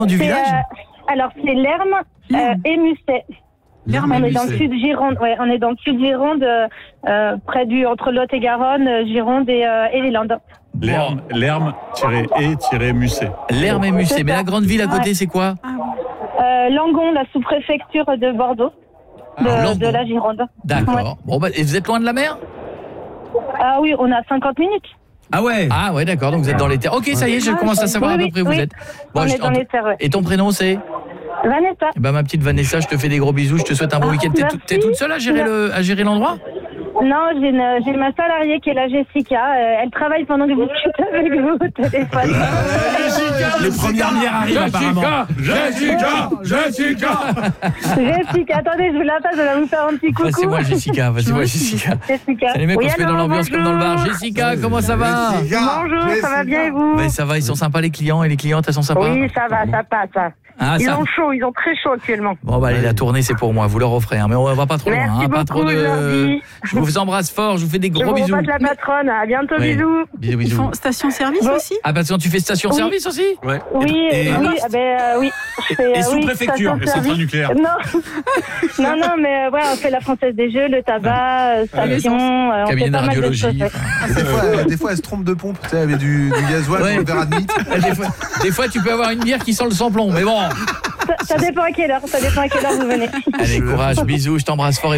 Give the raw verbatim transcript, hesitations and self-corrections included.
du C'est, village euh, Alors, c'est Lerme euh, et Musset. Lerme On et est dans le Musset. sud Gironde, ouais, on est dans le sud Gironde, euh, euh, près du entre Lot et Garonne, euh, Gironde et, euh, et les Landes. Lerme, Lerme-et-Musset. Lerme et Musset. C'est Mais ça. la grande ville à côté, Ouais. c'est quoi? Euh, Langon, la sous-préfecture de Bordeaux, de, Ah, Langon. de la Gironde. D'accord. Ouais. Bon, bah, et vous êtes loin de la mer? Ah oui, on a cinquante minutes. Ah ouais. Ah ouais, d'accord, donc vous êtes dans les terres. Ok, ça y est, je commence à savoir Oui, à peu près où oui, vous oui. êtes. On je- est dans les terres, ouais. Et ton prénom, c'est? Vanessa. Eh ben, ma petite Vanessa, je te fais des gros bisous, je te souhaite un bon Ah, week-end. T'es, merci. tout- t'es toute seule à gérer, le, à gérer l'endroit? Non, j'ai, une, j'ai ma salariée qui est la Jessica. Euh, elle travaille pendant que vous discutez avec vous au téléphone. Les premières bières arrivent apparemment. Jessica, Jessica. Jessica, attendez, je vous la passe, je vais vous faire un petit coucou. Vas-y-moi Jessica, vas-y-moi Jessica. Jessica. C'est les mecs, Oui, on se met dans alors, l'ambiance comme dans le bar. bonjour. Jessica, comment ça va? Bonjour, ça va bien et vous? Ouais, ça va, ils sont sympas les clients et les clientes, elles sont sympas? Oui, ça va, ça passe. Ah, Ils ça... ont chaud, ils ont très chaud actuellement. Bon bah allez, la tournée c'est pour moi, vous leur offrez, hein. Mais on va pas trop Merci loin, hein. Pas beaucoup, trop je leur de... dis. Je vous embrasse fort, je vous fais des Je gros vous bisous. repasse la patronne, à bientôt, Ouais. bisous. Bisous, Ils bisous. font station-service Bon. aussi? Ah parce que tu fais station-service aussi? Ouais. Oui, Et- oui, ah ben, euh, oui. Je fais, et euh, oui, sous-préfecture, station et centrale service. nucléaire. Non, non, non, mais euh, ouais, on fait la Française des Jeux, le tabac, euh, station, euh, on Cabinet fait de pas mal de radiologie. choses. ouais. enfin. Des fois, des fois, elle se trompe de pompe, tu sais, avec du, du gasoil Ouais. pour le verre admite. Des fois, des fois tu peux avoir une bière qui sent le sans-plomb, mais bon. Ça, ça dépend à quelle heure, ça dépend à quelle heure vous venez. Allez, courage, bisous, je t'embrasse fort et